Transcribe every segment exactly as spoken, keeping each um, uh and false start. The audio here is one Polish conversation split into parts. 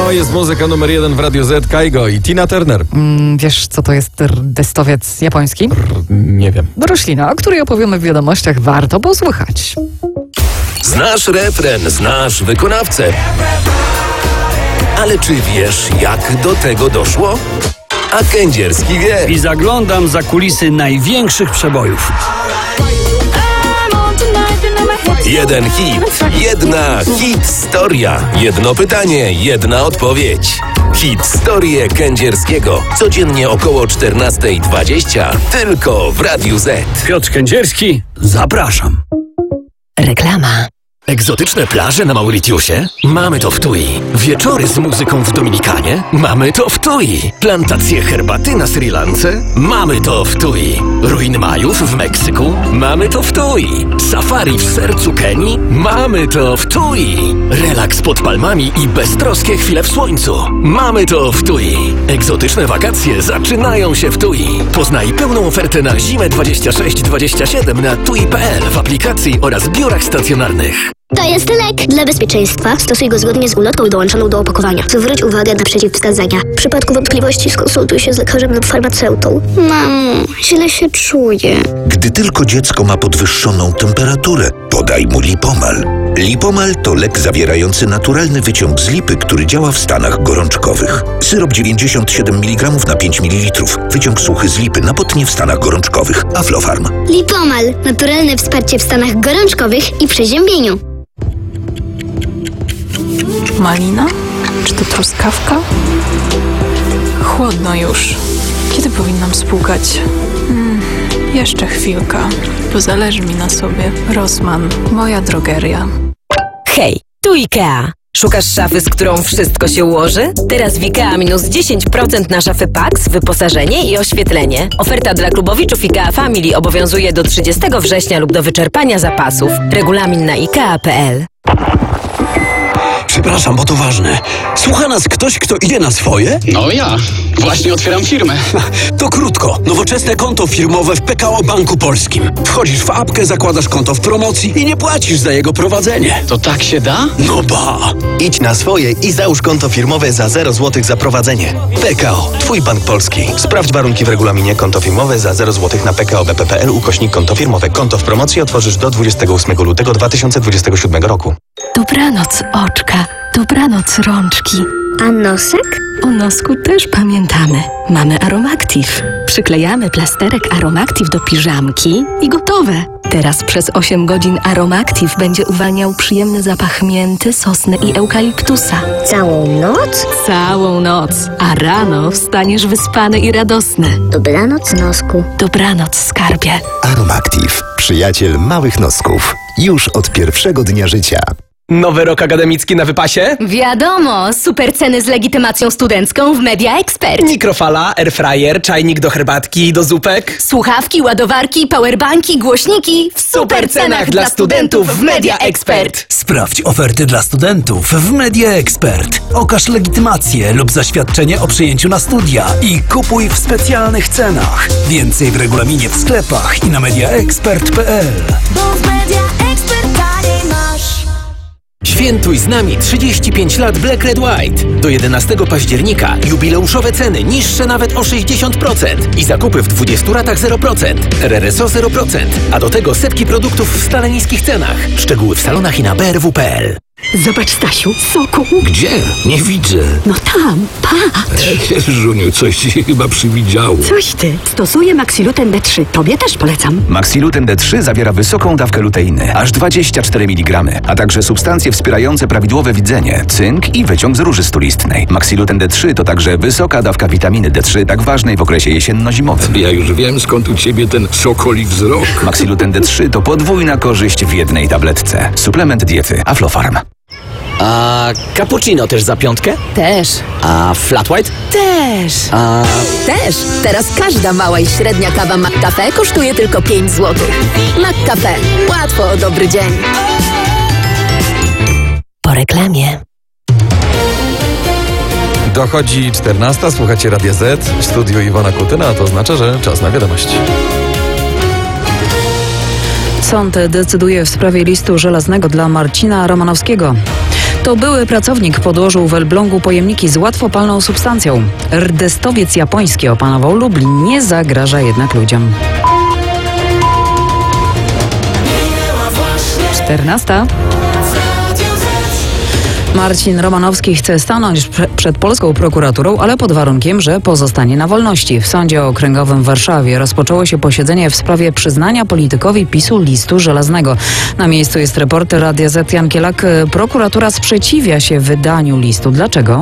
To jest muzyka numer jeden w Radiu Z. Kaigo i Tina Turner. Mm, wiesz, co to jest destowiec japoński? R- nie wiem. Roślina, o której opowiemy w wiadomościach. Warto posłuchać. Znasz refren, znasz wykonawcę. Ale czy wiesz, jak do tego doszło? A Kędzierski wie. I zaglądam za kulisy największych przebojów. Jeden hit, jedna hit-storia. Jedno pytanie, jedna odpowiedź. Hit-storię Kędzierskiego. Codziennie około czternasta dwadzieścia. Tylko w Radiu Z. Piotr Kędzierski, zapraszam. Reklama. Egzotyczne plaże na Mauritiusie? Mamy to w Tui. Wieczory z muzyką w Dominikanie? Mamy to w Tui. Plantacje herbaty na Sri Lance? Mamy to w Tui. Ruiny Majów w Meksyku? Mamy to w Tui. Safari w sercu Kenii? Mamy to w Tui. Relaks pod palmami i beztroskie chwile w słońcu? Mamy to w Tui. Egzotyczne wakacje zaczynają się w Tui. Poznaj pełną ofertę na zimę dwadzieścia sześć dwadzieścia siedem na tui kropka pe el w aplikacji oraz biurach stacjonarnych. To jest lek. Dla bezpieczeństwa stosuj go zgodnie z ulotką dołączoną do opakowania. Zwróć uwagę na przeciwwskazania. W przypadku wątpliwości skonsultuj się z lekarzem lub farmaceutą. Mamo, źle się czuję. Gdy tylko dziecko ma podwyższoną temperaturę, podaj mu Lipomal. Lipomal to lek zawierający naturalny wyciąg z lipy, który działa w stanach gorączkowych. Syrop dziewięćdziesiąt siedem miligramów na pięć mililitrów. Wyciąg suchy z lipy na potnie w stanach gorączkowych. Aflofarm. Lipomal. Naturalne wsparcie w stanach gorączkowych i przeziębieniu. Malina? Czy to truskawka? Chłodno już. Kiedy powinnam spłukać? Hmm, jeszcze chwilka, bo zależy mi na sobie. Rossmann, moja drogeria. Hej, tu IKEA. Szukasz szafy, z którą wszystko się ułoży? Teraz w IKEA minus dziesięć procent na szafy Pax, wyposażenie i oświetlenie. Oferta dla klubowiczów IKEA Family obowiązuje do trzydziestego września lub do wyczerpania zapasów. Regulamin na ikea kropka pe el. Przepraszam, bo to ważne. Słucha nas ktoś, kto idzie na swoje? No ja. Właśnie otwieram firmę. To krótko. Nowoczesne konto firmowe w P K O Banku Polskim. Wchodzisz w apkę, zakładasz konto w promocji i nie płacisz za jego prowadzenie. To tak się da? No ba! Idź na swoje i załóż konto firmowe za zero złotych za prowadzenie. P K O. Twój bank polski. Sprawdź warunki w regulaminie. Konto firmowe za zero złotych na p k o b p kropka p l ukośnik konto firmowe. Konto w promocji otworzysz do dwudziestego ósmego lutego dwa tysiące dwudziestego siódmego roku. Dobranoc, oczka. Dobranoc, rączki. A nosek? O nosku też pamiętamy. Mamy Aromactive. Przyklejamy plasterek Aromactive do piżamki i gotowe. Teraz przez osiem godzin Aromactive będzie uwalniał przyjemny zapach mięty, sosny i eukaliptusa. Całą noc? Całą noc. A rano wstaniesz wyspany i radosny. Dobranoc, nosku. Dobranoc, skarbie. Aromactive. Przyjaciel małych nosków. Już od pierwszego dnia życia. Nowy rok akademicki na wypasie? Wiadomo, super ceny z legitymacją studencką w Media Expert. Mikrofala, airfryer, czajnik do herbatki i do zupek. Słuchawki, ładowarki, powerbanki, głośniki w super cenach dla studentów w Media Expert. Sprawdź oferty dla studentów w Media Expert. Okaż legitymację lub zaświadczenie o przyjęciu na studia i kupuj w specjalnych cenach. Więcej w regulaminie w sklepach i na media expert kropka pe el. Bo w Media Expert taniej masz. Świętuj z nami trzydzieści pięć lat Black Red White. Do jedenastego października jubileuszowe ceny niższe nawet o sześćdziesiąt procent i zakupy w dwudziestu ratach zero procent. R R S O zero procent. A do tego setki produktów w stale niskich cenach. Szczegóły w salonach i na b r w kropka pe el. Zobacz, Stasiu, soku. Gdzie? Nie widzę. No tam, patrz. Żuniu, coś ci chyba przywidziało. Coś ty. Stosuję Maxiluten D trzy. Tobie też polecam. Maxiluten D trzy zawiera wysoką dawkę luteiny, aż dwadzieścia cztery miligramy, a także substancje wspierające prawidłowe widzenie, cynk i wyciąg z róży stulistnej. Maxiluten D trzy to także wysoka dawka witaminy D trzy, tak ważnej w okresie jesienno-zimowym. Ja już wiem, skąd u ciebie ten sokoli wzrok. Maxiluten D trzy to podwójna korzyść w jednej tabletce. Suplement diety Aflofarm. A cappuccino też za piątkę? Też. A flat white? Też. A... Też. Teraz każda mała i średnia kawa McCafe kosztuje tylko pięć złotych. McCafe. Łatwo o dobry dzień. Po reklamie. Dochodzi czternasta, słuchacie Radia Z, w studiu Iwona Kutyna, a to oznacza, że czas na wiadomości. Sąd decyduje w sprawie listu żelaznego dla Marcina Romanowskiego. To były pracownik podłożył w Elblągu pojemniki z łatwopalną substancją. Rdestowiec japoński opanował Lublin, nie zagraża jednak ludziom. czternasta. Marcin Romanowski chce stanąć prze- przed polską prokuraturą, ale pod warunkiem, że pozostanie na wolności. W Sądzie Okręgowym w Warszawie rozpoczęło się posiedzenie w sprawie przyznania politykowi PiSu listu żelaznego. Na miejscu jest reporter Radia Z Jan Kielak. Prokuratura sprzeciwia się wydaniu listu. Dlaczego?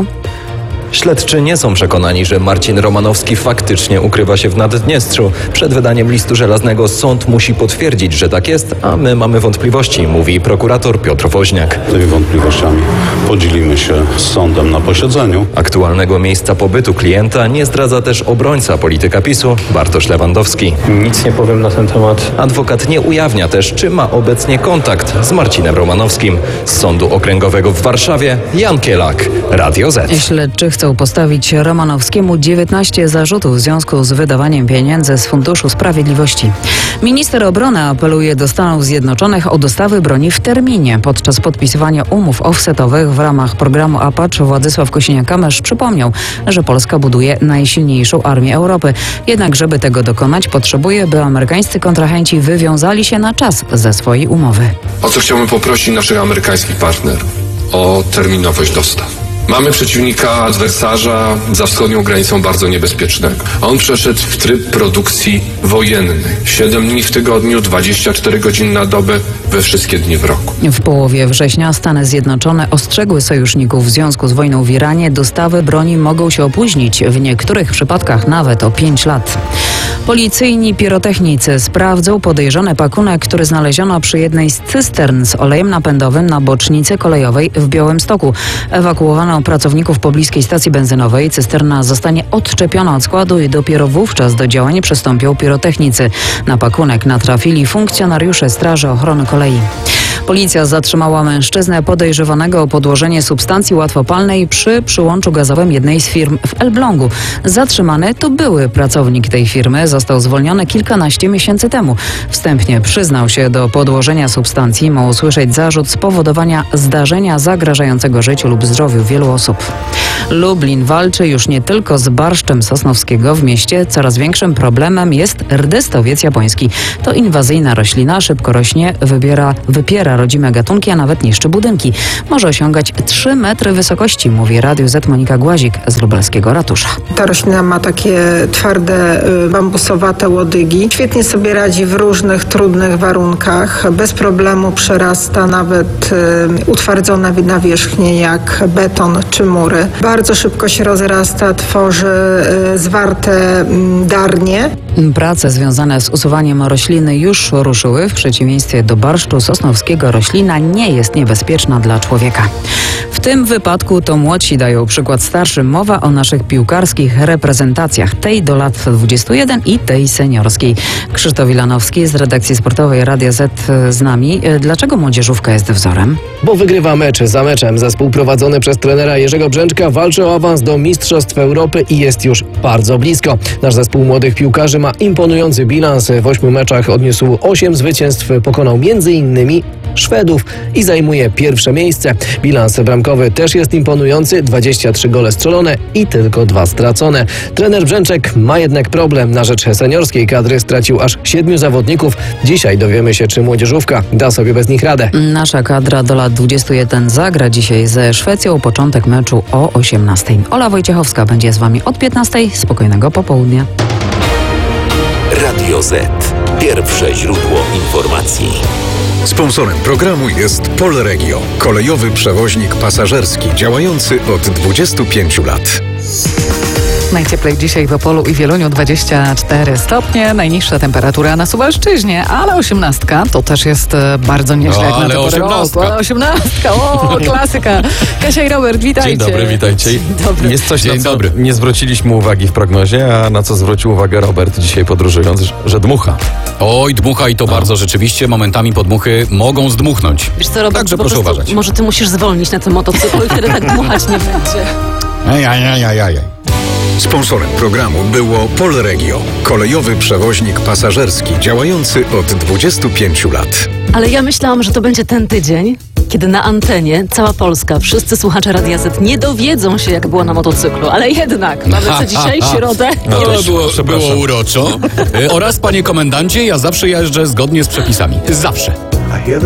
Śledczy nie są przekonani, że Marcin Romanowski faktycznie ukrywa się w Naddniestrzu. Przed wydaniem listu żelaznego sąd musi potwierdzić, że tak jest, a my mamy wątpliwości, mówi prokurator Piotr Woźniak. Tymi wątpliwościami podzielimy się z sądem na posiedzeniu. Aktualnego miejsca pobytu klienta nie zdradza też obrońca polityka PiSu Bartosz Lewandowski. Nic nie powiem na ten temat. Adwokat nie ujawnia też, czy ma obecnie kontakt z Marcinem Romanowskim. Z Sądu Okręgowego w Warszawie Jan Kielak, Radio Z. Śledczy chcą postawić Romanowskiemu dziewiętnaście zarzutów w związku z wydawaniem pieniędzy z Funduszu Sprawiedliwości. Minister obrony apeluje do Stanów Zjednoczonych o dostawy broni w terminie. Podczas podpisywania umów offsetowych w ramach programu Apache Władysław Kosiniak-Kamysz przypomniał, że Polska buduje najsilniejszą armię Europy. Jednak żeby tego dokonać, potrzebuje, by amerykańscy kontrahenci wywiązali się na czas ze swojej umowy. O co chciałbym poprosić naszych amerykańskich partnerów? O terminowość dostaw. Mamy przeciwnika, adwersarza za wschodnią granicą bardzo niebezpiecznego. On przeszedł w tryb produkcji wojennej. siedem dni w tygodniu, dwadzieścia cztery godziny na dobę, we wszystkie dni w roku. W połowie września Stany Zjednoczone ostrzegły sojuszników w związku z wojną w Iranie. Dostawy broni mogą się opóźnić, w niektórych przypadkach nawet o pięć lat. Policyjni pirotechnicy sprawdzą podejrzany pakunek, który znaleziono przy jednej z cystern z olejem napędowym na bocznicy kolejowej w Białymstoku. Ewakuowano pracowników pobliskiej stacji benzynowej. Cysterna zostanie odczepiona od składu i dopiero wówczas do działań przystąpią pirotechnicy. Na pakunek natrafili funkcjonariusze Straży Ochrony Kolei. Policja zatrzymała mężczyznę podejrzewanego o podłożenie substancji łatwopalnej przy przyłączu gazowym jednej z firm w Elblągu. Zatrzymany to były pracownik tej firmy. Został zwolniony kilkanaście miesięcy temu. Wstępnie przyznał się do podłożenia substancji. Ma usłyszeć zarzut spowodowania zdarzenia zagrażającego życiu lub zdrowiu wielu osób. Lublin walczy już nie tylko z barszczem sosnowskiego. W mieście coraz większym problemem jest rdestowiec japoński. To inwazyjna roślina, szybko rośnie, wybiera, wypiera rodzime gatunki, a nawet niszczy budynki. Może osiągać trzy metry wysokości, mówi Radiu Z Monika Głazik z lubelskiego ratusza. Ta roślina ma takie twarde, bambusowate łodygi. Świetnie sobie radzi w różnych trudnych warunkach. Bez problemu przerasta nawet utwardzone nawierzchnie jak beton czy mury. Bardzo szybko się rozrasta, tworzy zwarte darnie. Prace związane z usuwaniem rośliny już ruszyły. W przeciwieństwie do barszczu sosnowskiego roślina nie jest niebezpieczna dla człowieka. W tym wypadku to młodsi dają przykład starszym. Mowa o naszych piłkarskich reprezentacjach, tej do lat dwudziestu jeden i tej seniorskiej. Krzysztof Wilanowski z redakcji sportowej Radia Z z nami. Dlaczego młodzieżówka jest wzorem? Bo wygrywa mecz za meczem. Zespół prowadzony przez trenera Jerzego Brzęczka walczy o awans do Mistrzostw Europy i jest już bardzo blisko. Nasz zespół młodych piłkarzy ma imponujący bilans. W ośmiu meczach odniósł osiem zwycięstw, pokonał między innymi Szwedów i zajmuje pierwsze miejsce. Bilans bramkowy też jest imponujący, dwadzieścia trzy gole strzelone i tylko dwa stracone. Trener Brzęczek ma jednak problem. Na rzecz seniorskiej kadry stracił aż siedmiu zawodników. Dzisiaj dowiemy się, czy młodzieżówka da sobie bez nich radę. Nasza kadra do lat dwudziestu jeden zagra dzisiaj ze Szwecją. Początek meczu o osiemnastej. Ola Wojciechowska będzie z wami od piętnastej. Spokojnego popołudnia. Radio Z. Pierwsze źródło informacji. Sponsorem programu jest Polregio, kolejowy przewoźnik pasażerski działający od dwudziestu pięciu lat. Najcieplej dzisiaj w Opolu i Wieluniu dwadzieścia cztery stopnie, najniższa temperatura na Suwalszczyźnie, ale osiemnastka to też jest bardzo nieźle No, jak na ale tę porę roku. Ale osiemnastka, o, klasyka. Kasia i Robert, witajcie. Dzień dobry, witajcie. Dzień dobry. Jest coś, Dzień na co dobry. nie zwróciliśmy uwagi w prognozie, a na co zwrócił uwagę Robert dzisiaj podróżując, że- że dmucha. Oj, dmucha i to bardzo rzeczywiście. Momentami podmuchy mogą zdmuchnąć. Wiesz co, Robert, Także po proszę prostu uważać. Może ty musisz zwolnić na tym motocyklu i wtedy tak dmuchać nie będzie. Ej, ej, ej, ej, ej. Sponsorem programu było Polregio, kolejowy przewoźnik pasażerski działający od dwudziestu pięciu lat. Ale ja myślałam, że to będzie ten tydzień, Kiedy na antenie cała Polska, wszyscy słuchacze Radia Z nie dowiedzą się, jak było na motocyklu, ale jednak mamy co dzisiaj, środę. No to było, było uroczo. Y, Oraz, panie komendancie, ja zawsze jeżdżę zgodnie z przepisami. Zawsze. A jeden